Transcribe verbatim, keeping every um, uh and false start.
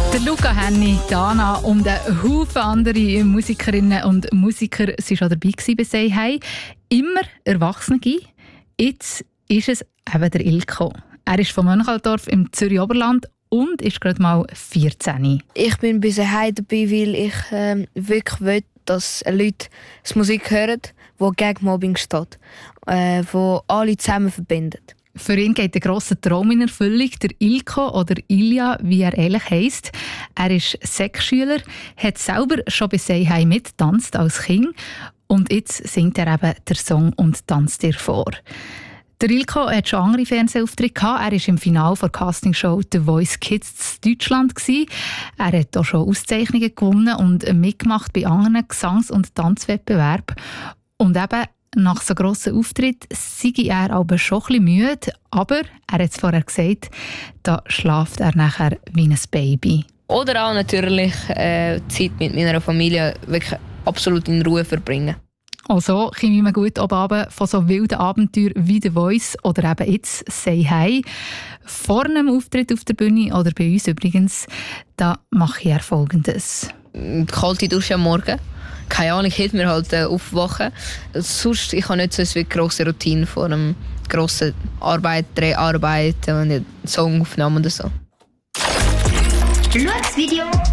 Der Luca Henny, Dana und ein Haufen andere Musikerinnen und Musiker waren schon dabei bei «Say Hey». Immer Erwachsene. Jetzt ist es eben der Ilko. Er ist von Mönchalldorf im Zürich-Oberland und ist gerade mal vierzehn. Ich bin bei «Say Hey» dabei, weil ich ähm, wirklich will, dass Leute die Musik hören, die gegen Mobbing steht, äh, die alle zusammen verbindet. Für ihn geht der grosse Traum in Erfüllung. Der Ilko oder Ilja, wie er ehrlich heisst. Er ist Sek-Schüler, hat selber schon bei «Say Hey» mitgetanzt als Kind und jetzt singt er eben den Song und tanzt dir vor. Der Ilko hat schon andere Fernsehauftritte gehabt. Er war im Finale der Castingshow «The Voice Kids» in Deutschland. Er hat auch schon Auszeichnungen gewonnen und mitgemacht bei anderen Gesangs- und Tanzwettbewerben. Und eben nach so grossen Auftritt sei er aber schon ein bisschen müde, aber er hat es vorher gesagt, da schläft er nachher wie ein Baby. Oder auch natürlich äh, Zeit mit meiner Familie wirklich absolut in Ruhe verbringen. Also komme ich gut oben runter von so wilden Abenteuern wie «The Voice» oder eben jetzt «Say Hey». Vor einem Auftritt auf der Bühne oder bei uns übrigens, da mache ich Folgendes. Kalte Dusche am Morgen. Keine Ahnung, hilft mir halt äh, aufwachen. Sonst, ich habe nicht so eine grosse Routine vor einem grossen Arbeit, Dreharbeit, äh, Songaufnahmen oder so. Schau das Video